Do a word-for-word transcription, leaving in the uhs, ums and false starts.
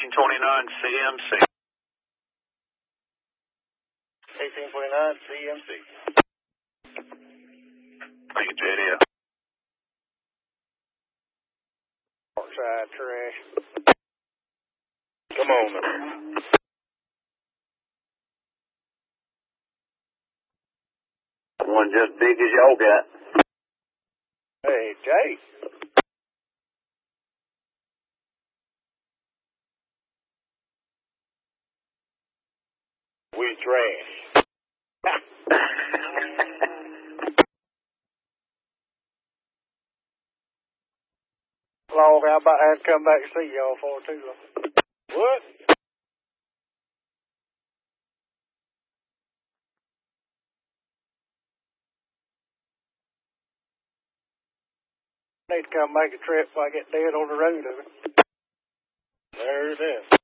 eighteen twenty-nine C M C. eighteen twenty-nine C M C. Thank you, J D L. Parkside trash. Come on now. One just big as y'all got. Hey, Jay. We trash. Long, I about to have to come back and see y'all for too long. What? Need to come make a trip before I get dead on the road of it. There it is.